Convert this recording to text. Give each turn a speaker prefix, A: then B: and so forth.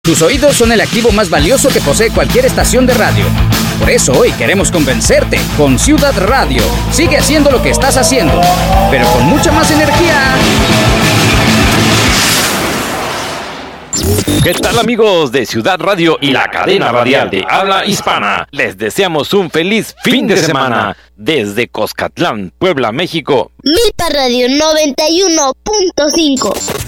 A: Tus oídos son el activo más valioso que posee cualquier estación de radio. Por eso hoy queremos convencerte con Ciudad Radio. Sigue haciendo lo que estás haciendo, pero con mucha más energía.
B: ¿Qué tal, amigos de Ciudad Radio y la cadena radial de habla hispana? Les deseamos un feliz fin de semana desde Coscatlán, Puebla, México.
C: Milpa Radio 91.5.